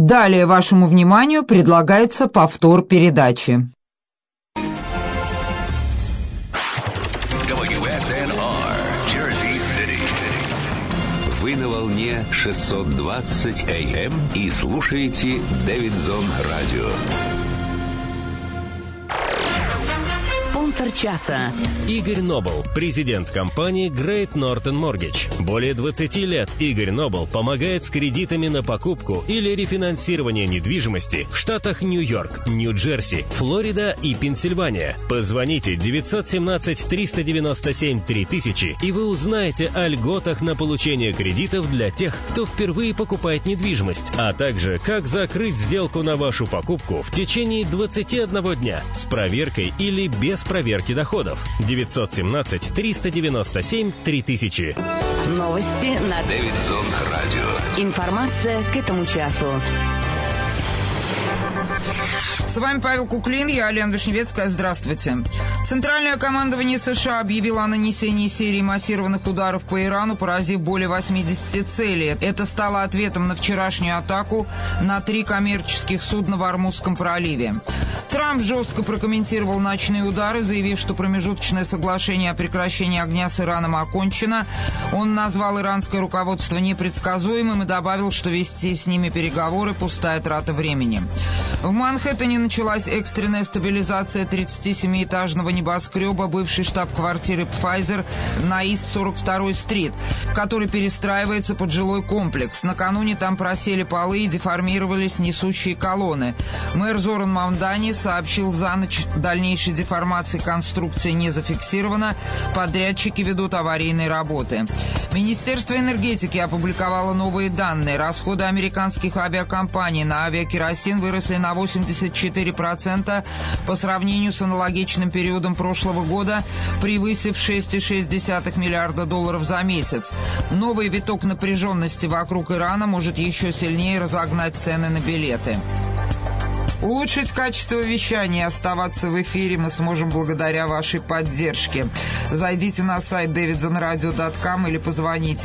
Далее вашему вниманию предлагается повтор передачи. WSNR, Jersey City. Вы на волне 620 AM и слушаете Дэвидсон Радио. Спонсор часа. Игорь Нобл, президент компании Great Northern Mortgage. Более 20 лет Игорь Нобл помогает с кредитами на покупку или рефинансирование недвижимости в штатах Нью-Йорк, Нью-Джерси, Флорида и Пенсильвания. Позвоните 917-397-3000, и вы узнаете о льготах на получение кредитов для тех, кто впервые покупает недвижимость, а также как закрыть сделку на вашу покупку в течение 21 дня с проверкой или без проверки доходов. 917-397-3000. Новости на Дэвидсон Радио. Информация к этому часу. С вами Павел Куклин, я Алена Вишневецкая. Здравствуйте. Центральное командование США объявило о нанесении серии массированных ударов по Ирану, поразив более 80 целей. Это стало ответом на вчерашнюю атаку на 3 коммерческих судна в Ормузском проливе. Трамп жестко прокомментировал ночные удары, заявив, что промежуточное соглашение о прекращении огня с Ираном окончено. Он назвал иранское руководство непредсказуемым и добавил, что вести с ними переговоры – пустая трата времени. В Манхэттене началась экстренная стабилизация 37-этажного небоскреба бывшей штаб-квартиры Pfizer на Ист 42-й стрит, который перестраивается под жилой комплекс. Накануне там просели полы и деформировались несущие колонны. Мэр Зоран Мамдани сообщил за ночь, дальнейшей деформации конструкции не зафиксировано, подрядчики ведут аварийные работы. Министерство энергетики опубликовало новые данные. Расходы американских авиакомпаний на авиакеросин выросли на 84% по сравнению с аналогичным периодом прошлого года, превысив $6,6 миллиарда за месяц. Новый виток напряженности вокруг Ирана может еще сильнее разогнать цены на билеты. Улучшить качество вещания и оставаться в эфире мы сможем благодаря вашей поддержке. Зайдите на сайт davidsonradio.com или позвоните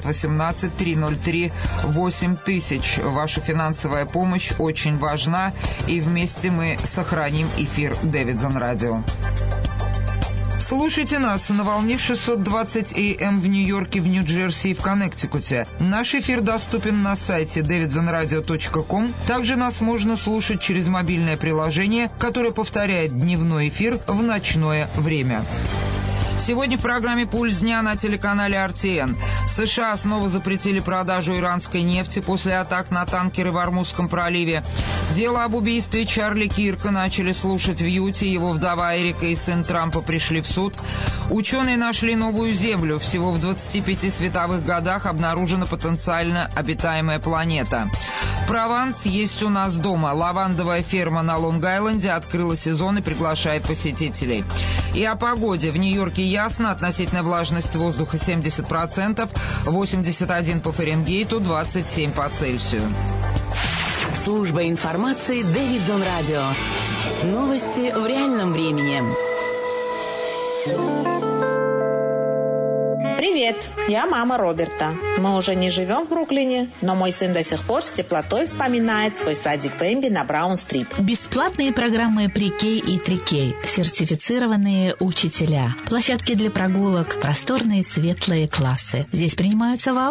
718-303-8000. Ваша финансовая помощь очень важна, и вместе мы сохраним эфир Дэвидсон Радио. Слушайте нас на волне 620 AM в Нью-Йорке, в Нью-Джерси и в Коннектикуте. Наш эфир доступен на сайте davidsonradio.com. Также нас можно слушать через мобильное приложение, которое повторяет дневной эфир в ночное время. Сегодня в программе «Пульс дня» на телеканале RTN. США снова запретили продажу иранской нефти после атак на танкеры в Ормузском проливе. Дело об убийстве Чарли Кирка начали слушать в Юте. Его вдова Эрика и сын Трампа пришли в суд. Ученые нашли новую Землю. Всего в 25 световых годах обнаружена потенциально обитаемая планета. Прованс есть у нас дома. Лавандовая ферма на Лонг-Айленде открыла сезон и приглашает посетителей. И о погоде. В Нью-Йорке ясно, относительная влажность воздуха 70%, 81 по Фаренгейту, 27 по Цельсию. Служба информации Дэвидсон Радио. Новости в реальном времени. Привет, я мама Роберта. Мы уже не живем в Бруклине, но мой сын до сих пор с теплотой вспоминает свой садик Бэмби на Браун-стрит. Бесплатные программы Pre-K и 3K, сертифицированные учителя, площадки для прогулок, просторные светлые классы. Здесь принимаются